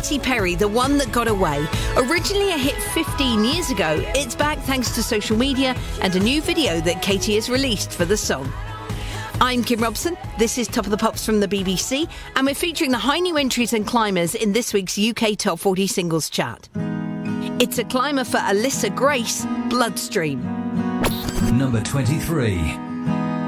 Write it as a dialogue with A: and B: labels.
A: Katy Perry, The One That Got Away. Originally a hit 15 years ago, it's back thanks to social media and a new video that Katy has released for the song. I'm Kim Robson. This is Top of the Pops from the BBC, and we're featuring the high new entries and climbers in this week's UK Top 40 Singles Chart. It's a climber for Alyssa Grace, Bloodstream.
B: Number 23.